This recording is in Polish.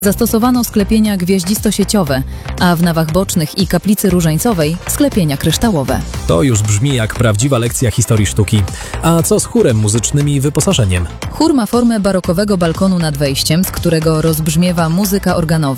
Zastosowano sklepienia gwieździsto-sieciowe, a w nawach bocznych i kaplicy różańcowej sklepienia kryształowe. To już brzmi jak prawdziwa lekcja historii sztuki. A co z chórem muzycznym i wyposażeniem? Chór ma formę barokowego balkonu nad wejściem, z którego rozbrzmiewa muzyka organowa.